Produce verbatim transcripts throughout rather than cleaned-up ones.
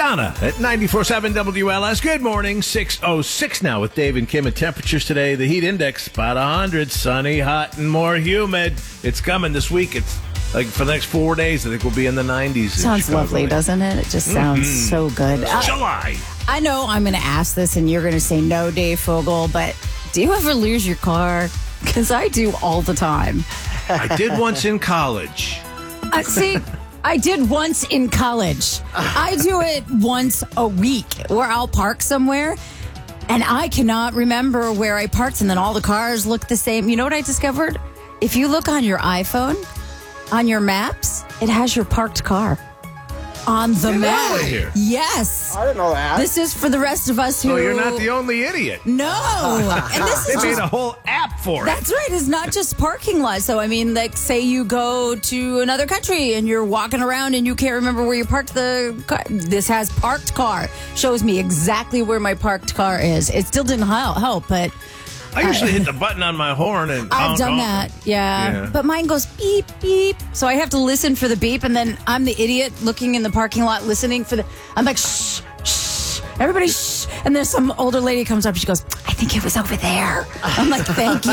Donna at ninety-four point seven W L S. Good morning. six oh six now with Dave and Kim. And temperatures today, the heat index about one hundred. Sunny, hot, and more humid. It's coming this week. It's like for the next four days, I think we'll be in the nineties. Sounds lovely, doesn't it? It just sounds mm-hmm. so good. Uh, July. I know I'm going to ask this and you're going to say no, Dave Fogel, but do you ever lose your car? Because I do all the time. I did once in college. Uh, see, I did once in college. I do it once a week where I'll park somewhere and I cannot remember where I parked and then all the cars look the same. You know what I discovered? If you look on your iPhone, on your maps, it has your parked car on the Get map. out of here. Yes. I didn't know that. This is for the rest of us who... Oh, you're not the only idiot. No. And this They is made just... a whole app for it. That's right. It's not just parking lots. So, I mean, like, say you go to another country and you're walking around and you can't remember where you parked the car. This has parked car. Shows me exactly where my parked car is. It still didn't help, but... I usually hit the button on my horn and I've honk, done honk. that, yeah. Yeah. But mine goes beep, beep. So I have to listen for the beep, and then I'm the idiot looking in the parking lot listening for the... I'm like, shh, shh, everybody shh. And then some older lady comes up, she goes, I think it was over there. I'm like, thank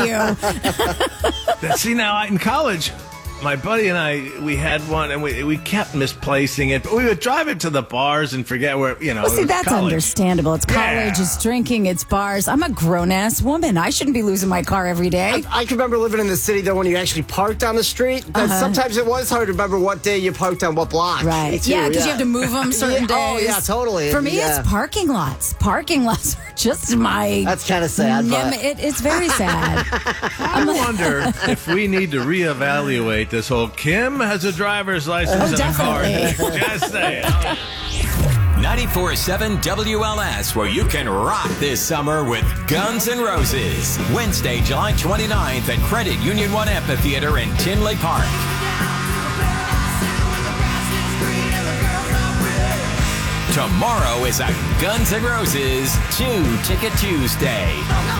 you. See, now in college, my buddy and I, we had one, and we we kept misplacing it. But we would drive it to the bars and forget where, you know, Well, see, it was that's college. understandable. It's college, Yeah. it's drinking, it's bars. I'm a grown-ass woman. I shouldn't be losing my car every day. I can remember living in the city, though, when you actually parked on the street. That Uh-huh. Sometimes it was hard to remember what day you parked on what block. Right. too, Yeah, because you have to move them certain Yeah, days. oh, yeah, totally. For me, Yeah. it's parking lots. Parking lots are just my... That's kind of sad, Nem- but... it, it's very sad. I wonder if we need to reevaluate this whole Kim has a driver's license Oh, in a car. definitely. Just saying. ninety-four point seven W L S, where you can rock this summer with Guns N' Roses. Wednesday, July twenty-ninth at Credit Union One Amphitheater in Tinley Park. Tomorrow is a Guns N' Roses two-Ticket Tuesday.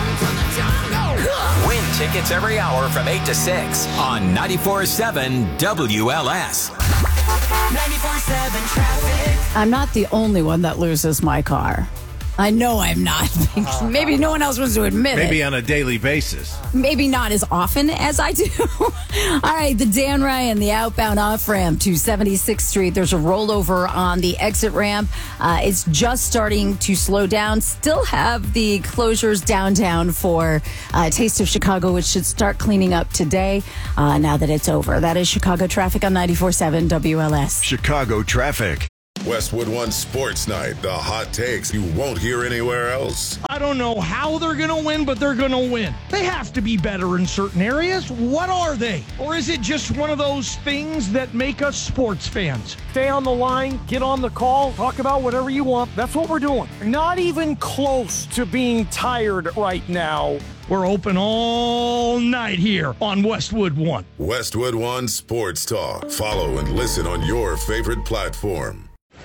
Win tickets every hour from eight to six on ninety-four point seven W L S. ninety-four point seven traffic. I'm not the only one that loses my car. I know I'm not. Maybe no one else wants to admit it. Maybe on a daily basis. Maybe not as often as I do. All right, the Dan Ryan, the outbound off-ramp to seventy-sixth Street. There's a rollover on the exit ramp. Uh, it's just starting to slow down. Still have the closures downtown for uh, Taste of Chicago, which should start cleaning up today uh, now that it's over. That is Chicago traffic on ninety-four point seven W L S. Chicago traffic. Westwood One Sports Night, the hot takes you won't hear anywhere else. I don't know how they're going to win, but they're going to win. They have to be better in certain areas. What are they? Or is it just one of those things that make us sports fans? Stay on the line, get on the call, talk about whatever you want. That's what we're doing. Not even close to being tired right now. We're open all night here on Westwood One. Westwood One Sports Talk. Follow and listen on your favorite platform.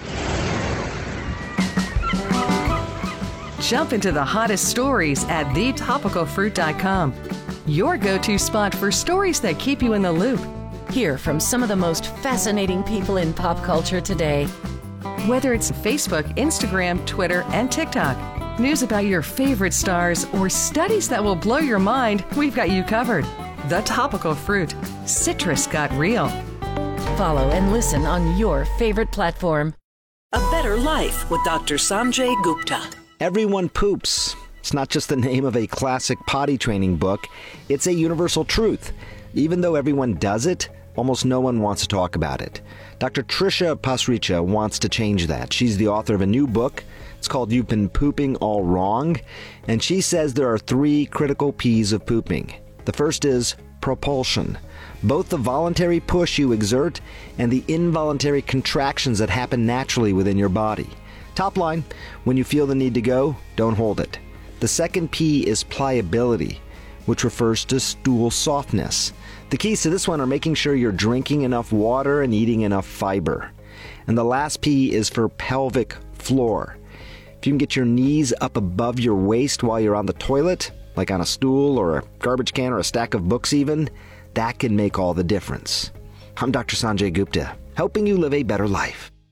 Jump into the hottest stories at the topical fruit dot com. Your go-to spot for stories that keep you in the loop. Hear from some of the most fascinating people in pop culture today. Whether it's Facebook, Instagram, Twitter, and TikTok, news about your favorite stars, or studies that will blow your mind, we've got you covered. The Topical Fruit. Citrus got real. Follow and listen on your favorite platform. A Better Life with Doctor Sanjay Gupta. Everyone poops. It's not just the name of a classic potty training book. It's a universal truth. Even though everyone does it, almost no one wants to talk about it. Doctor Trisha Pasricha wants to change that. She's the author of a new book. It's called You've Been Pooping All Wrong. And she says there are three critical P's of pooping. The first is propulsion. Both the voluntary push you exert and the involuntary contractions that happen naturally within your body. Top line, when you feel the need to go, don't hold it. The second P is pliability, which refers to stool softness. The keys to this one are making sure you're drinking enough water and eating enough fiber. And the last P is for pelvic floor. If you can get your knees up above your waist while you're on the toilet, like on a stool or a garbage can or a stack of books even, that can make all the difference. I'm Doctor Sanjay Gupta, helping you live a better life.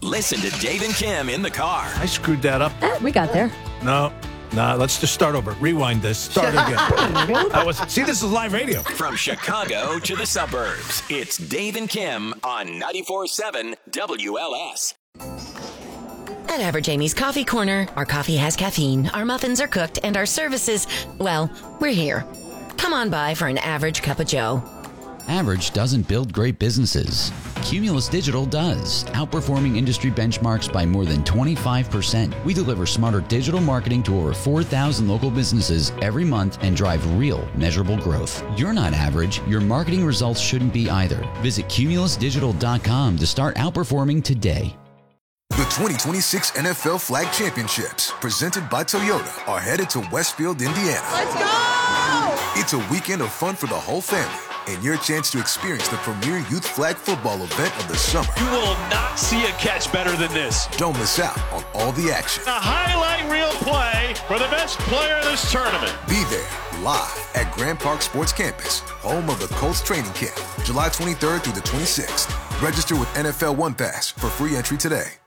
Listen to Dave and Kim in the car. I screwed that up. Eh, we got there. No, no, let's just start over. Rewind this. Start again. I was, see, this is live radio. From Chicago to the suburbs, it's Dave and Kim on ninety-four point seven W L S. At Average Amy's Coffee Corner, our coffee has caffeine, our muffins are cooked, and our services, well, we're here. Come on by for an average cup of joe. Average doesn't build great businesses. Cumulus Digital does, outperforming industry benchmarks by more than twenty-five percent. We deliver smarter digital marketing to over four thousand local businesses every month and drive real, measurable growth. You're not average. Your marketing results shouldn't be either. Visit cumulus digital dot com to start outperforming today. The twenty twenty-six N F L Flag Championships, presented by Toyota, are headed to Westfield, Indiana. Let's go! It's a weekend of fun for the whole family, and your chance to experience the premier youth flag football event of the summer. You will not see a catch better than this. Don't miss out on all the action. A highlight reel play for the best player in this tournament. Be there, live at Grand Park Sports Campus, home of the Colts training camp, July twenty-third through the twenty-sixth. Register with N F L One Pass for free entry today.